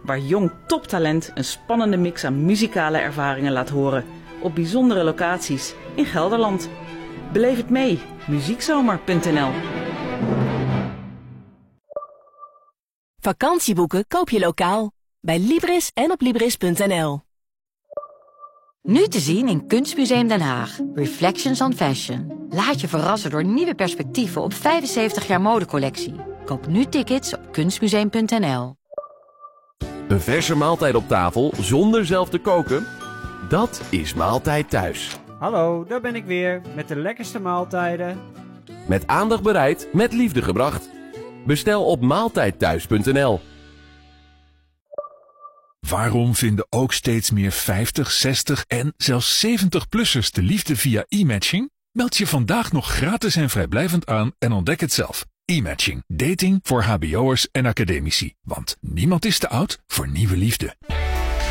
waar jong toptalent een spannende mix aan muzikale ervaringen laat horen. Op bijzondere locaties in Gelderland. Beleef het mee, muziekzomer.nl. Vakantieboeken koop je lokaal. Bij Libris en op Libris.nl. Nu te zien in Kunstmuseum Den Haag. Reflections on Fashion. Laat je verrassen door nieuwe perspectieven op 75 jaar modecollectie. Koop nu tickets op kunstmuseum.nl. Een verse maaltijd op tafel zonder zelf te koken? Dat is Maaltijd Thuis. Hallo, daar ben ik weer met de lekkerste maaltijden. Met aandacht bereid, met liefde gebracht. Bestel op maaltijdthuis.nl. Waarom vinden ook steeds meer 50, 60 en zelfs 70-plussers de liefde via e-matching? Meld je vandaag nog gratis en vrijblijvend aan en ontdek het zelf. E-matching. Dating voor hbo'ers en academici. Want niemand is te oud voor nieuwe liefde.